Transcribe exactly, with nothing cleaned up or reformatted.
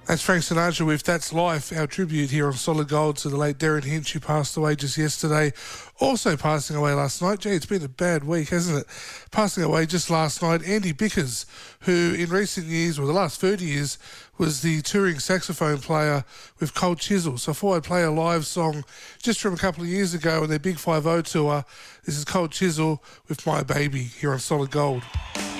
That's Frank Sinatra with That's Life, our tribute here on Solid Gold to the late Darren Hinch, who passed away just yesterday. Also passing away last night. Gee, it's been a bad week, hasn't it? Passing away just last night, Andy Bickers, who in recent years, or the last thirty years, was the touring saxophone player with Cold Chisel. So I thought I'd play a live song just from a couple of years ago on their Big five oh tour. This is Cold Chisel with My Baby here on Solid Gold.